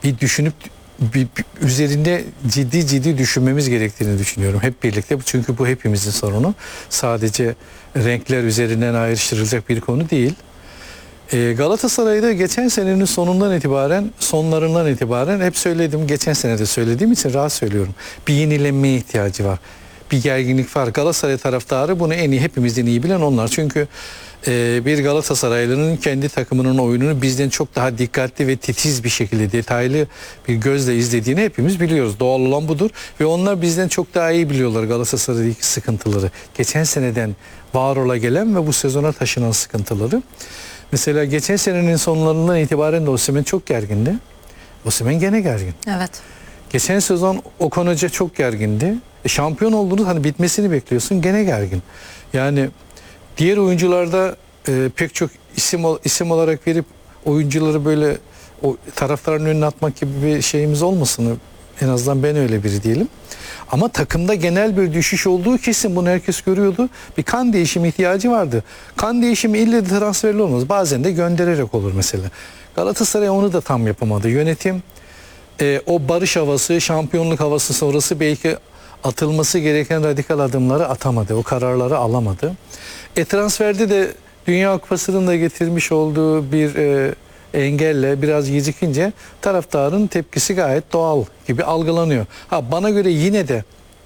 bir düşünüp üzerinde ciddi düşünmemiz gerektiğini düşünüyorum hep birlikte. Çünkü bu hepimizin sorunu. Sadece renkler üzerinden ayrıştırılacak bir konu değil. Galatasaray'da geçen senenin sonlarından itibaren hep söyledim. Geçen sene de söylediğim için rahat söylüyorum. Bir yenilenmeye ihtiyacı var. Bir gerginlik var. Galatasaray taraftarı bunu en iyi, hepimizden iyi bilen onlar. Çünkü bir Galatasaraylı'nın kendi takımının oyununu bizden çok daha dikkatli ve titiz bir şekilde, detaylı bir gözle izlediğini hepimiz biliyoruz. Doğal olan budur ve onlar bizden çok daha iyi biliyorlar Galatasaray'daki sıkıntıları. Geçen seneden var ola gelen ve bu sezona taşınan sıkıntıları. Mesela geçen senenin sonlarından itibaren de Osimhen çok gergindi. Osimhen gene gergin. Evet. Geçen sezon Okan Hoca çok gergindi. Şampiyon olduğunuz, hani bitmesini bekliyorsun, gene gergin. Yani diğer oyuncularda pek çok isim olarak verip oyuncuları böyle o taraftarın önüne atmak gibi bir şeyimiz olmasın. En azından ben öyle biri değilim. Ama takımda genel bir düşüş olduğu kesin, bunu herkes görüyordu. Bir kan değişimi ihtiyacı vardı. Kan değişimi ille de transferli olmaz. Bazen de göndererek olur mesela. Galatasaray onu da tam yapamadı. Yönetim o barış havası, şampiyonluk havası sonrası belki atılması gereken radikal adımları atamadı. O kararları alamadı. Transferde de Dünya Kupası'nın da getirmiş olduğu bir engelle biraz gecikince taraftarın tepkisi gayet doğal gibi algılanıyor. Bana göre yine de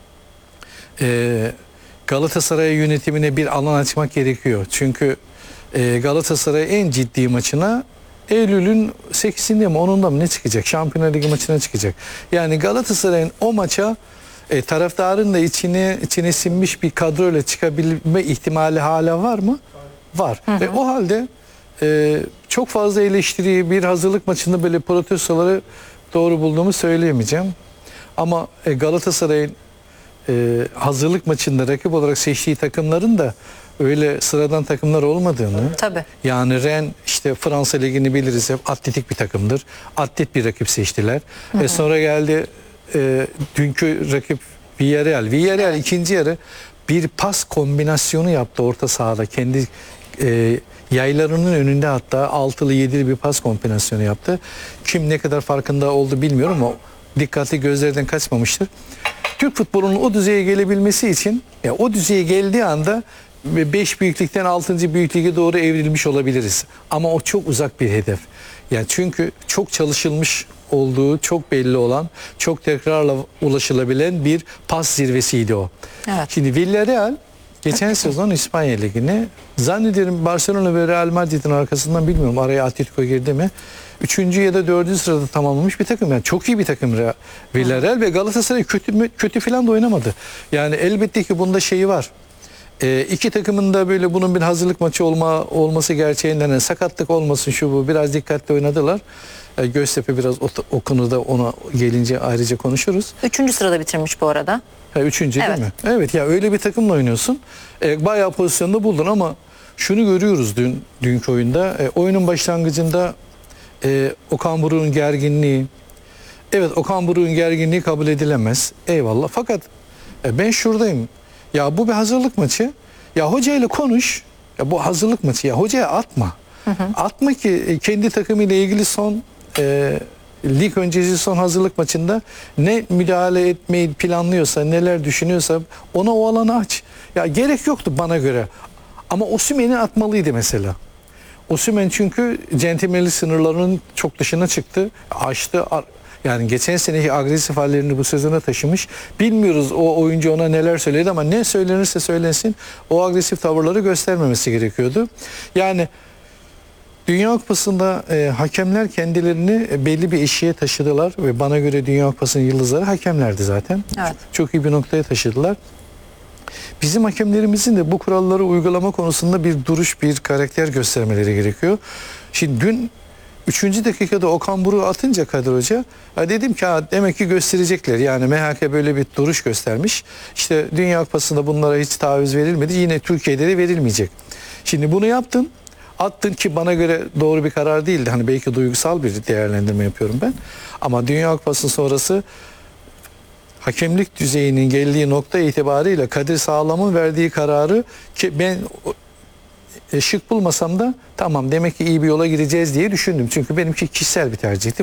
Galatasaray yönetimine bir alan açmak gerekiyor. Çünkü Galatasaray en ciddi maçına Eylül'ün 8'inde mi 10'unda mı ne çıkacak? Şampiyonlar Ligi maçına çıkacak. Yani Galatasaray'ın o maça taraftarın da içine sinmiş bir kadroyla çıkabilme ihtimali hala var mı? Var. Ve o halde çok fazla eleştiriyi bir hazırlık maçında böyle protestoları doğru bulduğumu söyleyemeyeceğim. Ama Galatasaray'ın hazırlık maçında rakip olarak seçtiği takımların da öyle sıradan takımlar olmadığını. Tabii. Yani Rennes, işte Fransa Ligi'ni biliriz, hep atletik bir takımdır. Atlet bir rakip seçtiler. Sonra geldi dünkü rakip Villarreal. Villarreal ikinci yarı bir pas kombinasyonu yaptı orta sahada. Kendi yaylarının önünde hatta altılı yedili bir pas kombinasyonu yaptı. Kim ne kadar farkında oldu bilmiyorum ama dikkatli gözlerden kaçmamıştır. Türk futbolunun o düzeye gelebilmesi için o düzeye geldiği anda 5 büyüklükten 6. büyük lige doğru evrilmiş olabiliriz. Ama o çok uzak bir hedef. Yani çünkü çok çalışılmış olduğu çok belli olan, çok tekrarla ulaşılabilen bir pas zirvesiydi o. Evet. Şimdi Villarreal geçen sezon İspanya Ligi'ne, zannederim Barcelona ve Real Madrid'in arkasından, bilmiyorum araya Atletico girdi mi, 3. ya da 4. sırada tamamlamış bir takım. Yani çok iyi bir takım Villarreal ve Galatasaray kötü falan da oynamadı. Yani elbette ki bunda şeyi var. İki takımın da böyle bunun bir hazırlık maçı olması gerçeğinden, yani sakatlık olmasın şu bu, biraz dikkatli oynadılar. Göztepe biraz o konuda, ona gelince ayrıca konuşuruz. 3. sırada bitirmiş bu arada. Üçüncü Evet. değil mi? Evet ya, öyle bir takımla oynuyorsun. Bayağı pozisyonda buldun ama şunu görüyoruz dünkü oyunda. Oyunun başlangıcında Okan Buruk'un gerginliği. Evet, Okan Buruk'un gerginliği kabul edilemez. Eyvallah. Fakat ben şuradayım. Ya bu bir hazırlık maçı. Ya hocayla konuş. Ya bu hazırlık maçı. Ya hocaya atma. Atma ki kendi takımıyla ilgili son lig öncesi son hazırlık maçında ne müdahale etmeyi planlıyorsa, neler düşünüyorsa ona o alanı aç. Ya gerek yoktu bana göre. Ama Osimhen'i atmalıydı mesela. Osimhen çünkü centilmenlik sınırlarının çok dışına çıktı. Aştı. Yani geçen seneki agresif hallerini bu sezona taşımış. Bilmiyoruz o oyuncu ona neler söyledi ama ne söylenirse söylensin o agresif tavırları göstermemesi gerekiyordu. Yani Dünya Kupası'nda hakemler kendilerini belli bir eşiğe taşıdılar ve bana göre Dünya Kupası'nın yıldızları hakemlerdi zaten. Evet. Çok iyi bir noktaya taşıdılar. Bizim hakemlerimizin de bu kuralları uygulama konusunda bir duruş, bir karakter göstermeleri gerekiyor. Şimdi dün 3. dakikada Okan Buruk'u atınca Kadir Hoca, dedim ki demek ki gösterecekler. Yani MHK böyle bir duruş göstermiş. İşte Dünya Kupası'nda bunlara hiç taviz verilmedi. Yine Türkiye'de de verilmeyecek. Şimdi bunu yaptın. Attın ki bana göre doğru bir karar değildi. Hani belki duygusal bir değerlendirme yapıyorum ben. Ama Dünya Kupası sonrası hakemlik düzeyinin geldiği nokta itibariyle Kadir Sağlam'ın verdiği kararı, ki ben şık bulmasam da tamam demek ki iyi bir yola gireceğiz diye düşündüm. Çünkü benimki kişisel bir tercihti.